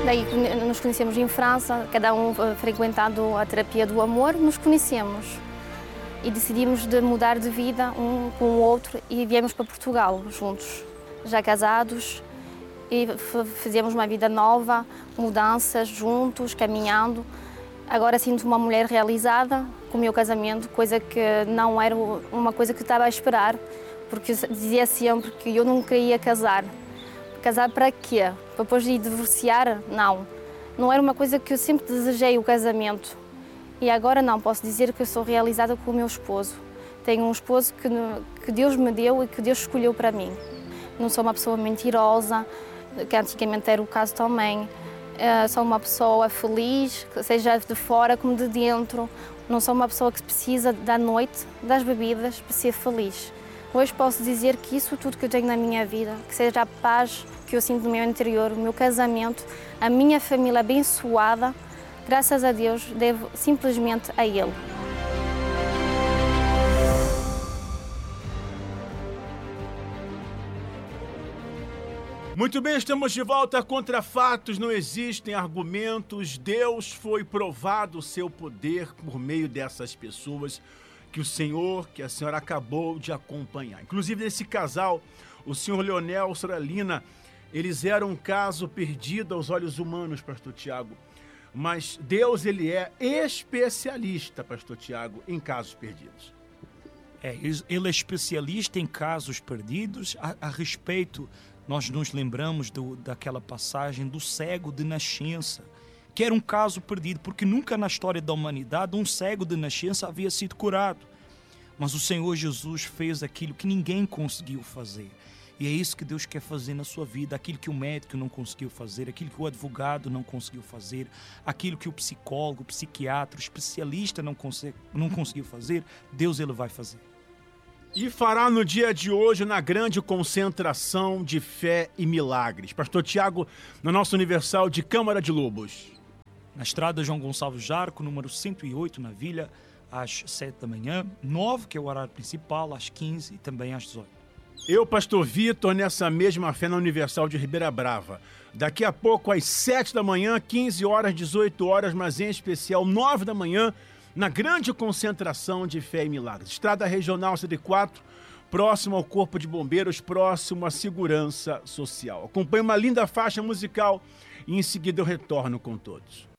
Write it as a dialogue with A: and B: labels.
A: Daí nos conhecemos em França, cada um frequentando a terapia do amor, nos conhecemos. E decidimos de mudar de vida um com o outro e viemos para Portugal juntos, já casados, e fizemos uma vida nova, mudanças juntos, caminhando. Agora sinto uma mulher realizada com o meu casamento, coisa que não era uma coisa que estava a esperar, porque dizia sempre que eu não queria casar. Casar para quê? Para depois de divorciar? Não. Não era uma coisa que eu sempre desejei, o casamento. E agora não, posso dizer que eu sou realizada com o meu esposo. Tenho um esposo que Deus me deu e que Deus escolheu para mim. Não sou uma pessoa mentirosa, que antigamente era o caso também. Sou uma pessoa feliz, seja de fora como de dentro. Não sou uma pessoa que precisa da noite, das bebidas, para ser feliz. Hoje posso dizer que isso tudo que eu tenho na minha vida, que seja a paz que eu sinto no meu interior, o meu casamento, a minha família abençoada, graças a Deus, devo simplesmente a Ele.
B: Muito bem, estamos de volta. Contra fatos não existem argumentos. Deus foi provado o seu poder por meio dessas pessoas que a senhora acabou de acompanhar. Inclusive, esse casal, o senhor Leonel e Soralina, eles eram um caso perdido aos olhos humanos, pastor Tiago. Mas Deus, ele é especialista, pastor Tiago, em casos perdidos.
C: Ele é especialista em casos perdidos. A respeito, nós nos lembramos daquela passagem do cego de nascença, que era um caso perdido, porque nunca na história da humanidade um cego de nascença havia sido curado. Mas o Senhor Jesus fez aquilo que ninguém conseguiu fazer. E é isso que Deus quer fazer na sua vida, aquilo que o médico não conseguiu fazer, aquilo que o advogado não conseguiu fazer, aquilo que o psicólogo, o psiquiatra, o especialista não conseguiu fazer, Deus ele vai fazer.
B: E fará no dia de hoje na grande concentração de fé e milagres. Pastor Tiago, na nossa Universal de Câmara de Lobos.
C: Na estrada João Gonçalves Jarco, número 108, na Vila, às 7 da manhã, 9, que é o horário principal, às 15 e também às 18.
B: Eu, pastor Vitor, nessa mesma fé na Universal de Ribeira Brava. Daqui a pouco, às 7 da manhã, 15 horas, 18 horas, mas em especial 9 da manhã, na grande concentração de fé e milagres. Estrada Regional CD4, próximo ao Corpo de Bombeiros, próximo à Segurança Social. Acompanhe uma linda faixa musical e em seguida eu retorno com todos.